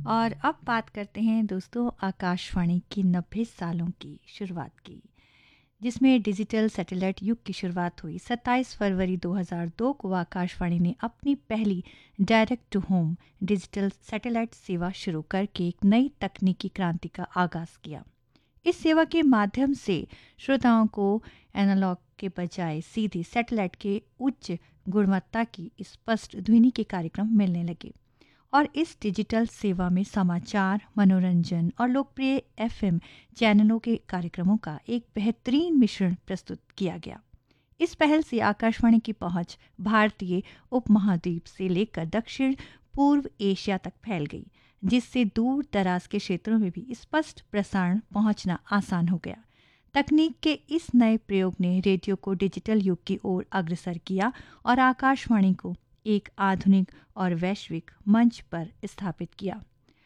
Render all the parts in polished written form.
और अब बात करते हैं दोस्तों आकाशवाणी की 90 सालों की शुरुआत की, जिसमें डिजिटल सैटेलाइट युग की शुरुआत हुई। 27 फरवरी 2002 को आकाशवाणी ने अपनी पहली direct to home digital satellite सेवा शुरू करके एक नई तकनीकी क्रांति का आगाज़ किया। इस सेवा के माध्यम से श्रोताओं को एनालॉग के बजाय सीधे सैटेलाइट के उच्च गुणवत्ता की स्पष्ट ध्वनि के कार्यक्रम मिलने लगे और इस डिजिटल सेवा में समाचार, मनोरंजन और लोकप्रिय एफएम चैनलों के कार्यक्रमों का एक बेहतरीन मिश्रण प्रस्तुत किया गया। इस पहल से आकाशवाणी की पहुंच भारतीय उपमहाद्वीप से लेकर दक्षिण पूर्व एशिया तक फैल गई, जिससे दूर दराज के क्षेत्रों में भी स्पष्ट प्रसारण पहुंचना आसान हो गया। तकनीक के इस नए प्रयोग ने रेडियो को डिजिटल युग की ओर अग्रसर किया और आकाशवाणी को एक आधुनिक और वैश्विक मंच पर स्थापित किया।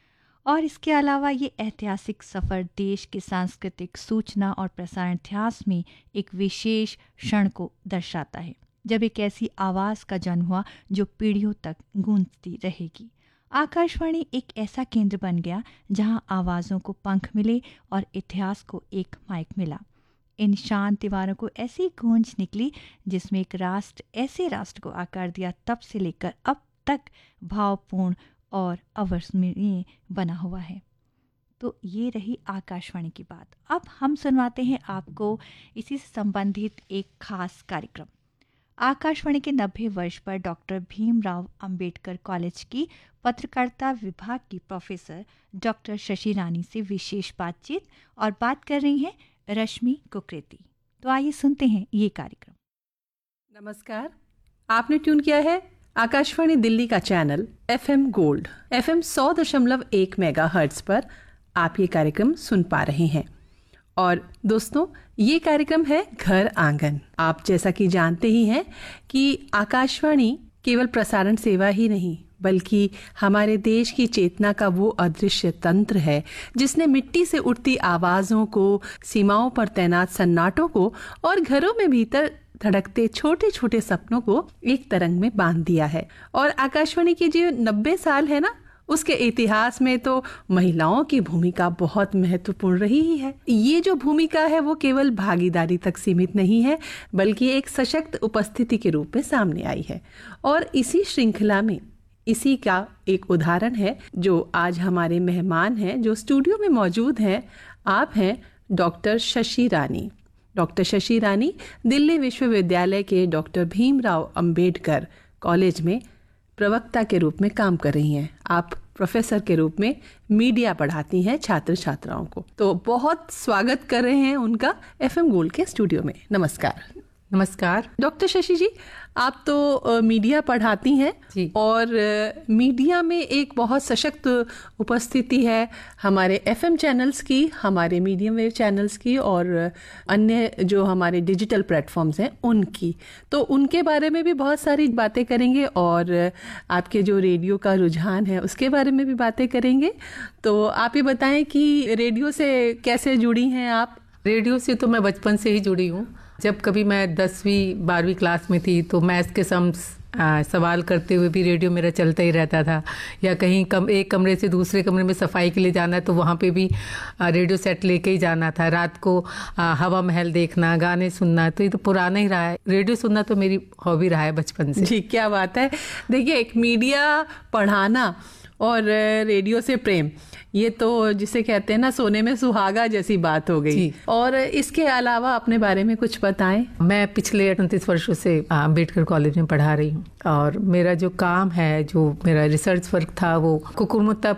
और इसके अलावा ये ऐतिहासिक सफ़र देश के सांस्कृतिक, सूचना और प्रसारण इतिहास में एक विशेष क्षण को दर्शाता है, जब एक ऐसी आवाज़ का जन्म हुआ जो पीढ़ियों तक गूंजती रहेगी। आकाशवाणी एक ऐसा केंद्र बन गया जहां आवाज़ों को पंख मिले और इतिहास को एक माइक मिला। इन शांत दीवारों को ऐसी गूंज निकली जिसमें एक राष्ट्र ऐसे राष्ट्र को आकार दिया तब से लेकर अब तक भावपूर्ण और अविस्मरणीय बना हुआ है। तो ये रही आकाशवाणी की बात। अब हम सुनवाते हैं आपको इसी से संबंधित एक खास कार्यक्रम। आकाशवाणी के 90 वर्ष पर डॉक्टर भीमराव अंबेडकर कॉलेज की पत्रकारिता विभाग की प्रोफेसर डॉक्टर शशि रानी से विशेष बातचीत, और बात कर रही हैं रश्मि कुकरेती। तो आइए सुनते हैं ये कार्यक्रम। नमस्कार, आपने ट्यून किया है आकाशवाणी दिल्ली का channel FM gold FM 100.1 megahertz पर आप ये कार्यक्रम सुन पा रहे हैं। और दोस्तों, ये कार्यक्रम है घर आंगन। आप जैसा कि जानते ही हैं कि आकाशवाणी केवल प्रसारण सेवा ही नहीं बल्कि हमारे देश की चेतना का वो अदृश्य तंत्र है जिसने मिट्टी से उठती आवाज़ों को, सीमाओं पर तैनात सन्नाटों को और घरों में भीतर धड़कते छोटे छोटे सपनों को एक तरंग में बांध दिया है। और आकाशवाणी के जो 90 साल है ना, उसके इतिहास में तो महिलाओं की भूमिका बहुत महत्वपूर्ण रही ही है। ये जो भूमिका है वो केवल भागीदारी तक सीमित नहीं है बल्कि एक सशक्त उपस्थिति के रूप में सामने आई है। और इसी श्रृंखला में इसी का एक उदाहरण है जो आज हमारे मेहमान हैं, जो स्टूडियो में मौजूद हैं। आप हैं डॉक्टर शशि रानी। डॉक्टर शशि रानी दिल्ली विश्वविद्यालय के डॉक्टर भीमराव अंबेडकर कॉलेज में प्रवक्ता के रूप में काम कर रही हैं। आप प्रोफेसर के रूप में मीडिया पढ़ाती हैं छात्र छात्राओं को। तो बहुत स्वागत कर रहे हैं उनका FM गोल्ड के स्टूडियो में। नमस्कार। नमस्कार डॉक्टर शशि जी, आप तो मीडिया पढ़ाती हैं जी। और मीडिया में एक बहुत सशक्त उपस्थिति है हमारे FM चैनल्स की, हमारे मीडियम वेव चैनल्स की और अन्य जो हमारे डिजिटल प्लेटफॉर्म्स हैं उनकी। तो उनके बारे में भी बहुत सारी बातें करेंगे और आपके जो रेडियो का रुझान है उसके बारे में भी बातें करेंगे। तो आप ये बताएं कि रेडियो से कैसे जुड़ी हैं आप? रेडियो से तो मैं बचपन से ही जुड़ी हूँ। जब कभी मैं 10वीं 12वीं क्लास में थी तो मैथ्स के सवाल करते हुए भी रेडियो मेरा चलता ही रहता था, या कहीं एक कमरे से दूसरे कमरे में सफाई के लिए जाना है तो वहाँ पे भी रेडियो सेट लेके ही जाना था। रात को हवा महल देखना, गाने सुनना, तो ये तो पुराना ही रहा है। रेडियो सुनना तो मेरी हॉबी रहा है बचपन से। जी, क्या बात है। देखिए, एक मीडिया पढ़ाना और रेडियो से प्रेम, ये तो जिसे कहते हैं ना सोने में सुहागा जैसी बात हो गई। और इसके अलावा अपने बारे में कुछ बताएं। मैं पिछले 38 वर्षों से अंबेडकर कॉलेज में पढ़ा रही हूँ और मेरा जो काम है, जो मेरा रिसर्च वर्क था वो कुकुरमुत्ता